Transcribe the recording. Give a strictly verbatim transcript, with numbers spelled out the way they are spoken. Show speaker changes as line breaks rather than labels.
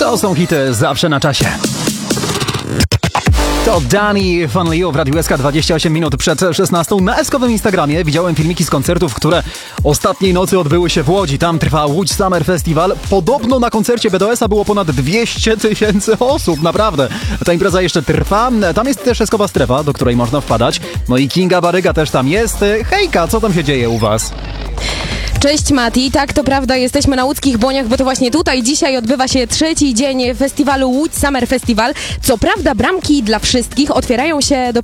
To są hity zawsze na czasie. To Dani Van Leo w Radiu S K dwadzieścia osiem minut przed szesnastą. Na eskowym Instagramie widziałem filmiki z koncertów, które ostatniej nocy odbyły się w Łodzi. Tam trwa Łódź Summer Festival. Podobno na koncercie B D S a było ponad dwieście tysięcy osób, naprawdę. Ta impreza jeszcze trwa. Tam jest też eskowa strefa, do której można wpadać. No i Kinga Baryga też tam jest. Hejka, co tam się dzieje u was?
Cześć Mati, tak to prawda, jesteśmy na łódzkich Boniach, bo to właśnie tutaj dzisiaj odbywa się trzeci dzień festiwalu Łódź Summer Festival. Co prawda bramki dla wszystkich otwierają się dopiero